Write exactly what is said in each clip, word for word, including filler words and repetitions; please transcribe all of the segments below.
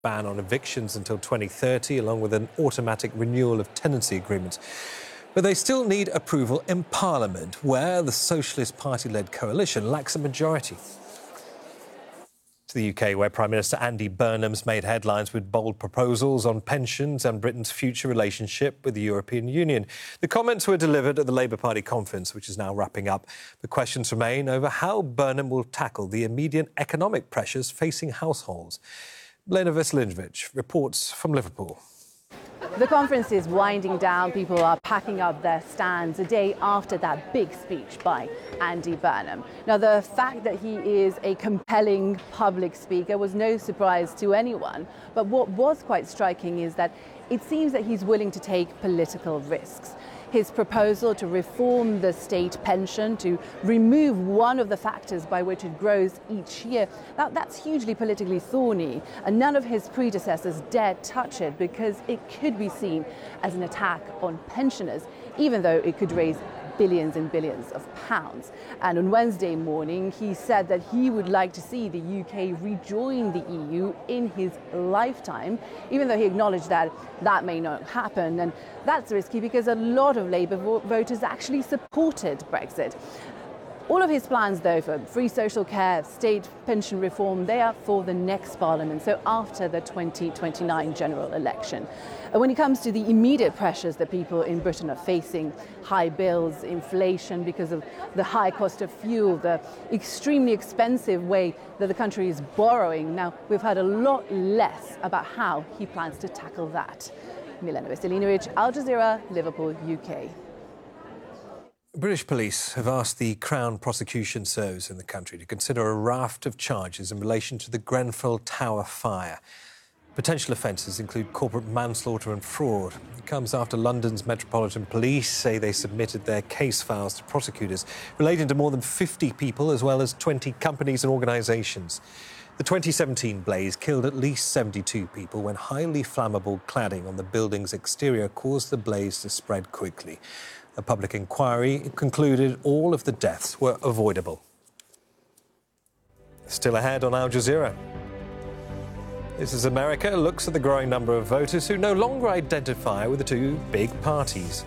ban on evictions until twenty thirty, along with an automatic renewal of tenancy agreements. But they still need approval in Parliament, where the Socialist Party-led coalition lacks a majority. To the U K, where Prime Minister Andy Burnham's made headlines with bold proposals on pensions and Britain's future relationship with the European Union. The comments were delivered at the Labour Party conference, which is now wrapping up. The questions remain over how Burnham will tackle the immediate economic pressures facing households. Lena Veselinovic reports from Liverpool. The conference is winding down. People are packing up their stands a day after that big speech by Andy Burnham. Now, the fact that he is a compelling public speaker was no surprise to anyone. But what was quite striking is that it seems that he's willing to take political risks. His proposal to reform the state pension, to remove one of the factors by which it grows each year, that, that's hugely politically thorny, and none of his predecessors dared touch it because it could be seen as an attack on pensioners, even though it could raise billions and billions of pounds. And on Wednesday morning, he said that he would like to see the U K rejoin the E U in his lifetime, even though he acknowledged that that may not happen. And that's risky because a lot of Labour voters actually supported Brexit. All of his plans, though, for free social care, state pension reform, they are for the next Parliament, so after the twenty twenty-nine general election. And when it comes to the immediate pressures that people in Britain are facing, high bills, inflation because of the high cost of fuel, the extremely expensive way that the country is borrowing, now we've heard a lot less about how he plans to tackle that. Milena Veselinovic, Al Jazeera, Liverpool, U K. British police have asked the Crown Prosecution Service in the country to consider a raft of charges in relation to the Grenfell Tower fire. Potential offences include corporate manslaughter and fraud. It comes after London's Metropolitan Police say they submitted their case files to prosecutors relating to more than fifty people as well as twenty companies and organisations. The twenty seventeen blaze killed at least seventy-two people when highly flammable cladding on the building's exterior caused the blaze to spread quickly. A public inquiry concluded all of the deaths were avoidable. Still ahead on Al Jazeera. This is America looks at the growing number of voters who no longer identify with the two big parties.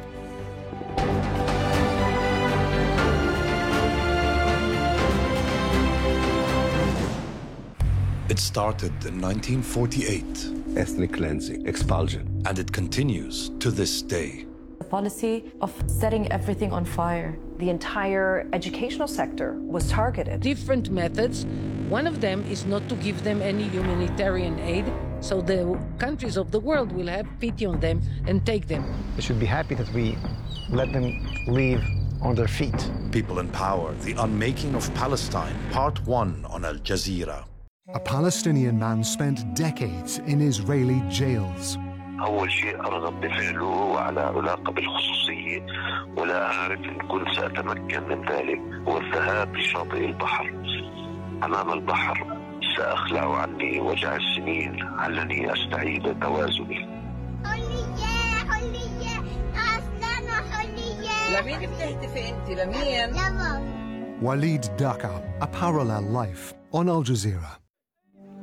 It started in nineteen forty-eight. Ethnic cleansing, expulsion. And it continues to this day. The policy of setting everything on fire. The entire educational sector was targeted. Different methods. One of them is not to give them any humanitarian aid, so the countries of the world will have pity on them and take them. They should be happy that we let them live on their feet. People in Power, The Unmaking of Palestine, Part one on Al Jazeera. A Palestinian man spent decades in Israeli jails. أول شيء أرغب بفعله على علاقة بالخصوصية ولا أعرف إن كنت سأتمكن من ذلك هو الذهاب لشاطئ البحر أمام البحر سأخلع عني وجع السنين علني أستعيد توازني. حرية حرية أصلاً حرية. لمين بتهتفي أنت لمين؟ Walid Daka, A Parallel Life on Al Jazeera.